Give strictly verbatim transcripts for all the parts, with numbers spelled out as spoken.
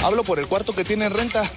Hablo por el cuarto que tiene en renta.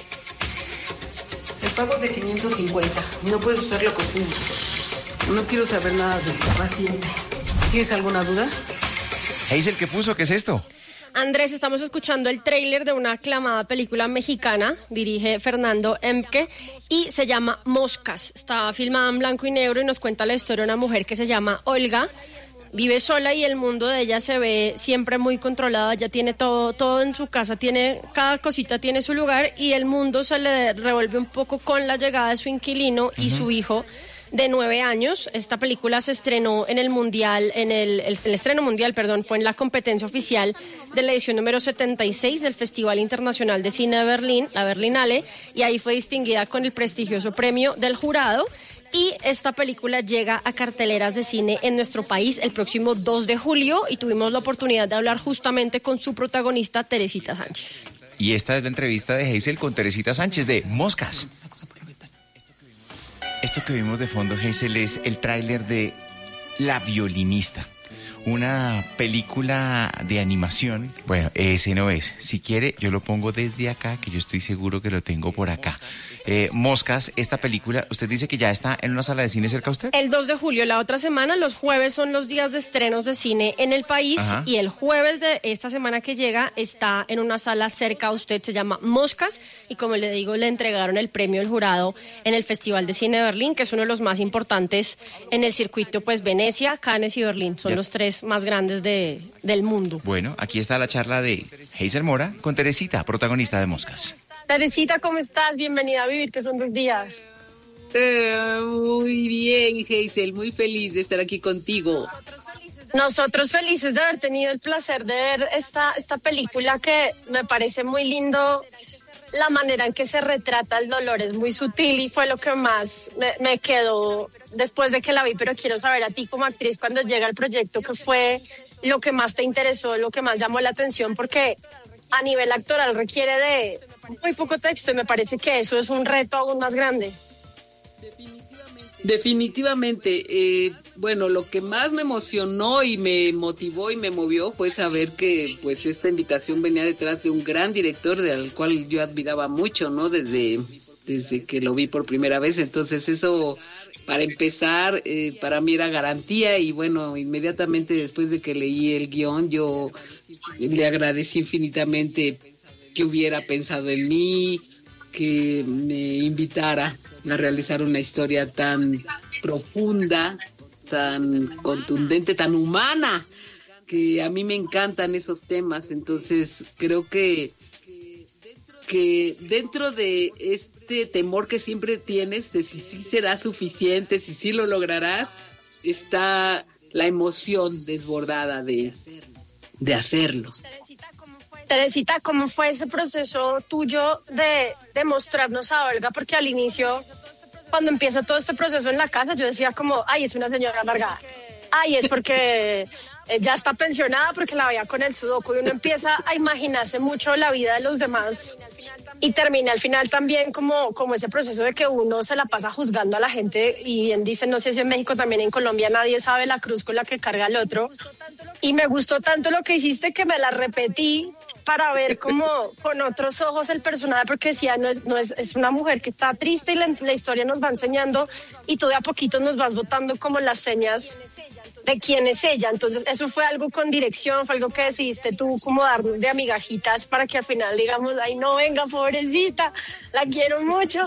El pago es de quinientos cincuenta. No puedes usar la cocina. No quiero saber nada del paciente. ¿Tienes alguna duda? Hazel, ¿qué puso? ¿Qué es esto? Andrés, estamos escuchando el tráiler de una aclamada película mexicana, dirige Fernando Emke, y se llama Moscas. Está filmada en blanco y negro y nos cuenta la historia de una mujer que se llama Olga. Vive sola y el mundo de ella se ve siempre muy controlado. Ella tiene todo, todo en su casa, tiene, cada cosita tiene su lugar, y el mundo se le revuelve un poco con la llegada de su inquilino y uh-huh. su hijo de nueve años. Esta película se estrenó en el mundial, en el, el, el estreno mundial, perdón, fue en la competencia oficial de la edición número setenta y seis del Festival Internacional de Cine de Berlín, la Berlinale, y ahí fue distinguida con el prestigioso premio del jurado. Y esta película llega a carteleras de cine en nuestro país el próximo dos de julio y tuvimos la oportunidad de hablar justamente con su protagonista, Teresita Sánchez. Y esta es la entrevista de Hazel con Teresita Sánchez de Moscas. Esto que vimos de fondo, Hazel, es el tráiler de La Violinista, una película de animación. Bueno, ese no es. Si quiere, yo lo pongo desde acá, que yo estoy seguro que lo tengo por acá. Eh, Moscas, esta película, usted dice que ya está en una sala de cine cerca a usted. El dos de julio, la otra semana, los jueves son los días de estrenos de cine en el país. Ajá. Y el jueves de esta semana que llega está en una sala cerca a usted, se llama Moscas, y como le digo, le entregaron el premio del jurado en el Festival de Cine de Berlín, que es uno de los más importantes en el circuito, pues Venecia, Cannes y Berlín, son ya. los tres más grandes de, del mundo. Bueno, aquí está la charla de Hazel Mora con Teresita, protagonista de Moscas. Teresita, ¿cómo estás? Bienvenida a Vivir, que son dos días. Eh, muy bien, Hazel, muy feliz de estar aquí contigo. Nosotros felices de haber tenido el placer de ver esta, esta película, que me parece muy lindo. La manera en que se retrata el dolor es muy sutil y fue lo que más me, me quedó después de que la vi, pero quiero saber a ti como actriz, cuando llega el proyecto, ¿qué fue lo que más te interesó, lo que más llamó la atención? Porque a nivel actoral requiere de muy poco texto y me parece que eso es un reto aún más grande. Definitivamente, eh, bueno, lo que más me emocionó y me motivó y me movió fue saber que pues esta invitación venía detrás de un gran director del cual yo admiraba mucho, ¿no? Desde, desde que lo vi por primera vez. Entonces eso, para empezar, eh, para mí era garantía, y bueno, inmediatamente después de que leí el guión, yo le agradecí infinitamente que hubiera pensado en mí, que me invitara a realizar una historia tan profunda, tan contundente, tan humana, que a mí me encantan esos temas. Entonces creo que, que dentro de este temor que siempre tienes de si sí será suficiente, si sí lo lograrás, está la emoción desbordada de, de hacerlo. Teresita, ¿cómo fue ese proceso tuyo de, de mostrarnos a Olga? Porque al inicio, cuando empieza todo este proceso en la casa, yo decía como, ay, es una señora amargada. Ay, es porque ya está pensionada, porque la veía con el sudoku. Y uno empieza a imaginarse mucho la vida de los demás. Y termina al final también como, como ese proceso de que uno se la pasa juzgando a la gente. Y bien dicen, no sé si en México, también en Colombia, nadie sabe la cruz con la que carga el otro. Y me gustó tanto lo que hiciste que me la repetí para ver como con otros ojos el personaje, porque decía, no es, no es, es una mujer que está triste y la, la historia nos va enseñando y tú de a poquito nos vas botando como las señas de quién es ella. Entonces eso fue algo con dirección, fue algo que decidiste tú como darnos de amigajitas para que al final digamos, ay no, venga, pobrecita, la quiero mucho.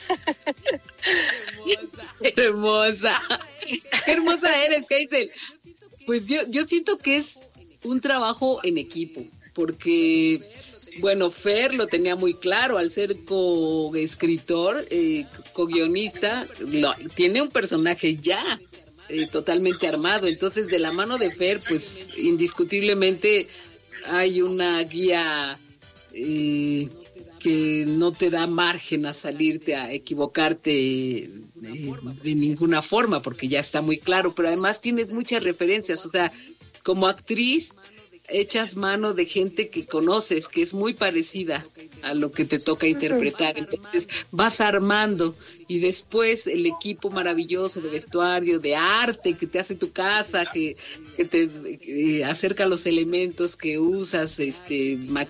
Hermosa, qué hermosa eres, Hazel. Pues yo, yo siento que es un trabajo en equipo, porque, bueno, Fer lo tenía muy claro al ser co-escritor, eh, co-guionista, lo, tiene un personaje ya eh, totalmente armado. Entonces, de la mano de Fer, pues, indiscutiblemente hay una guía eh, que no te da margen a salirte, a equivocarte eh, de ninguna forma, porque ya está muy claro, pero además tienes muchas referencias, o sea, como actriz echas mano de gente que conoces, que es muy parecida a lo que te toca interpretar. Entonces vas armando, y después el equipo maravilloso de vestuario, de arte, que te hace tu casa, que, que te que acerca los elementos que usas, este, maquillaje,